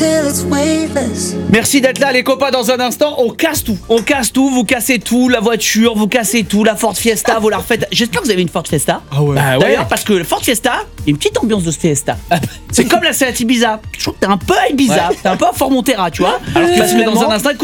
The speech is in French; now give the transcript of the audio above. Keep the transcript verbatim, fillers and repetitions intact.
till it's weightless. Merci d'être là les copains, dans un instant on casse tout, on casse tout, vous cassez tout, la voiture, vous cassez tout, la Ford Fiesta, vous la refaites. J'espère que vous avez une Ford Fiesta. Ah ouais. Bah D'ailleurs parce que la Ford Fiesta, il y a une petite ambiance de Fiesta. C'est comme la Seat Ibiza, je trouve que t'es un peu à Ibiza, t'es un peu à Formentera, tu vois. Alors que dans un instant